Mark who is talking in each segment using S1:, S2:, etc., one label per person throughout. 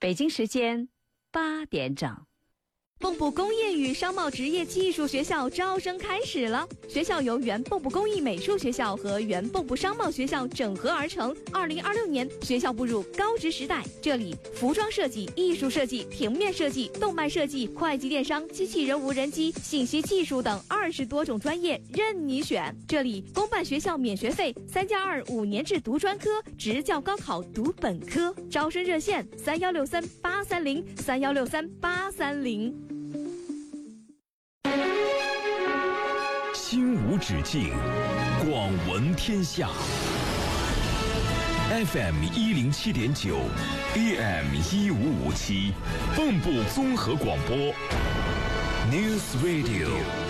S1: 北京时间8点整。
S2: 蚌埠工业与商贸职业技术学校招生开始了。学校由原蚌埠工艺美术学校和原蚌埠商贸学校整合而成。2026年，学校步入高职时代。这里服装设计、艺术设计、平面设计、动漫设计、会计电商、机器人无人机、信息技术等20多种专业任你选。这里公办学校免学费，3+2 5年制读专科，职教高考读本科。招生热线3163-830，3163-830。
S3: 心无止境，广闻天下。FM 107.9 AM 1557，蚌埠综合广播 News Radio。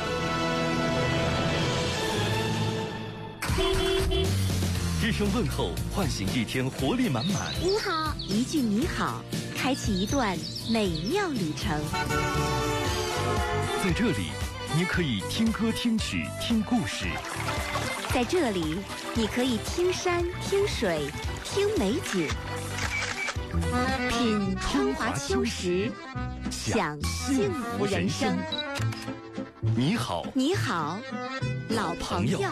S4: 一声问候，唤醒一天活力满满。
S5: 你好，一句你好，开启一段美妙旅程。
S4: 在这里，你可以听歌、听曲、听故事。
S5: 在这里，你可以听山、听水、听美景，品春华秋实，享幸福人生。
S4: 你好，
S5: 你好，老朋友。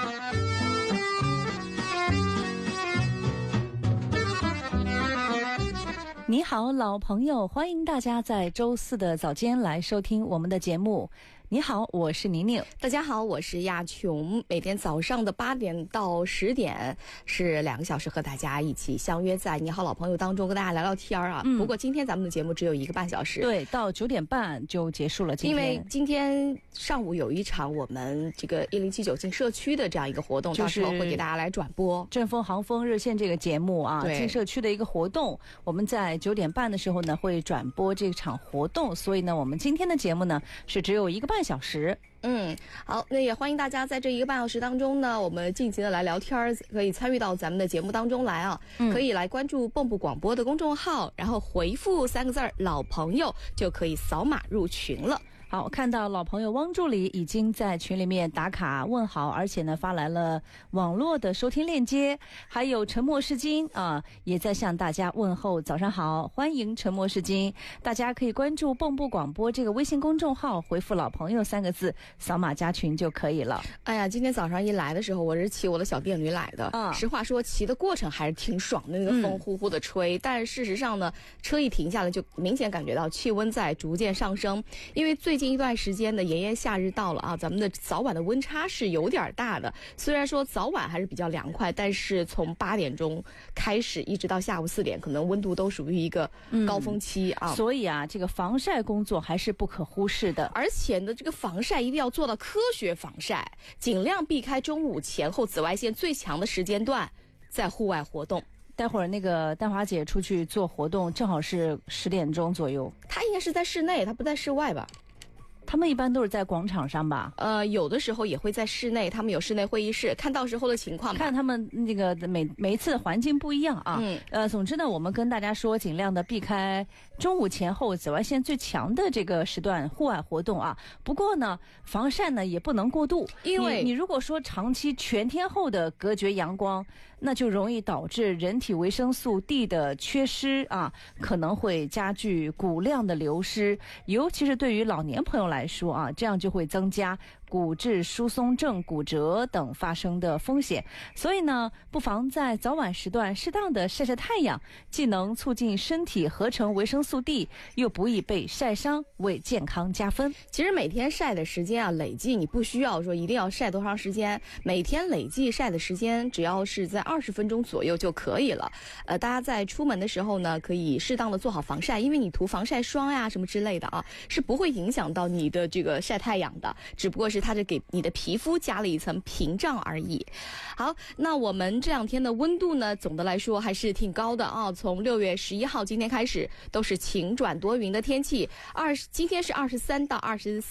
S1: 你好，老朋友，欢迎大家在周4的早间来收听我们的节目。你好，我是宁宁。
S2: 大家好，我是亚琼。每天早上的8点到10点是2个小时，和大家一起相约在你好老朋友当中，跟大家聊聊天啊。不过今天咱们的节目只有1个半小时，
S1: 对，到9点半就结束了。
S2: 因为今天上午有一场我们这个107酒进社区的这样一个活动，到时候会给大家来转播
S1: 正风航风热线这个节目啊，进社区的一个活动。我们在9点半的时候呢会转播这场活动，所以呢我们今天的节目呢是只有1个半小时。
S2: 好，那也欢迎大家在这1个半小时当中呢，我们尽情的来聊天，可以参与到咱们的节目当中来啊。可以来关注蚌埠广播的公众号，然后回复3个字老朋友，就可以扫码入群了。
S1: 好，我看到老朋友汪助理已经在群里面打卡问好，而且呢发来了网络的收听链接，还有沉默是金啊，也在向大家问候早上好，欢迎沉默是金。大家可以关注蚌埠广播这个微信公众号，回复老朋友3个字，扫码加群就可以了。
S2: 哎呀，今天早上一来的时候，我是骑我的小电驴来的。实话说，骑的过程还是挺爽的，那个风呼呼的吹。但是事实上呢，车一停下来，就明显感觉到气温在逐渐上升。因为最近一段时间的炎炎夏日到了啊，咱们的早晚的温差是有点大的。虽然说早晚还是比较凉快，但是从8点钟开始一直到下午4点，可能温度都属于一个高峰期啊。
S1: 所以啊，这个防晒工作还是不可忽视的。
S2: 而且呢，这个防晒一定要做到科学防晒，尽量避开中午前后紫外线最强的时间段在户外活动。
S1: 待会儿那个丹华姐出去做活动，正好是10点钟左右。
S2: 她应该是在室内，她不在室外吧？
S1: 他们一般都是在广场上吧？
S2: 有的时候也会在室内，他们有室内会议室，看到时候的情况吧。
S1: 看他们那个每一次的环境不一样啊。总之呢，我们跟大家说，尽量的避开中午前后紫外线最强的这个时段户外活动啊。不过呢，防晒呢也不能过度，因为你如果说长期全天候的隔绝阳光，那就容易导致人体维生素 D 的缺失啊，可能会加剧骨量的流失，尤其是对于老年朋友来说啊，这样就会增加骨质疏松症、骨折等发生的风险。所以呢，不妨在早晚时段适当的晒晒太阳，既能促进身体合成维生素 D， 又不易被晒伤，为健康加分。
S2: 其实每天晒的时间啊，累计你不需要说一定要晒多长时间，每天累计晒的时间只要是在20分钟左右就可以了。大家在出门的时候呢，可以适当的做好防晒，因为你涂防晒霜呀什么之类的啊，是不会影响到你的这个晒太阳的，只不过是它是给你的皮肤加了一层屏障而已。好，那我们这2天的温度呢，总的来说还是挺高的啊。从6月11号今天开始都是晴转多云的天气，今天是23到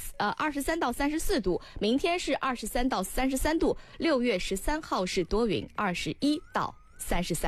S2: 34度，明天是23到33度，6月13号是多云，21到33。